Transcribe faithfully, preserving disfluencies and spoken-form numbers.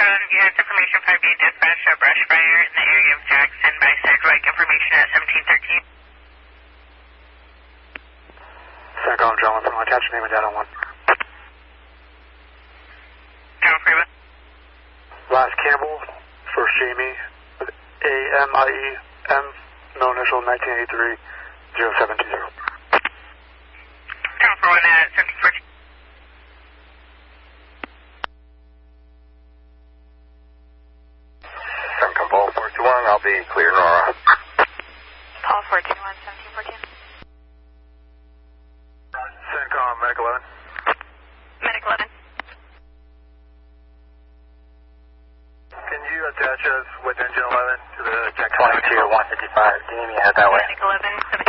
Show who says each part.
Speaker 1: phone. You have information five eight dispatch, a brush fire in the area of Jackson by Sedgwick. Information at seventeen thirteen.
Speaker 2: CENTCOM, gentlemen, from attach name and data one.
Speaker 1: Tower Freeway.
Speaker 2: Last Campbell, first Jamie, with A M I E M, no initial nineteen eighty-three, zero seven two zero.
Speaker 1: Tower for one at seventeen fourteen.
Speaker 2: CENTCOM, Paul four two one, I'll be clear, Nora.
Speaker 1: Paul four two one, seventeen fourteen.
Speaker 2: CENTCOM, Medic eleven.
Speaker 1: Medic eleven.
Speaker 2: Can you attach us with engine eleven to the Jackson twenty-two one fifty-five? Can you meet me head that way?
Speaker 1: Medic eleven,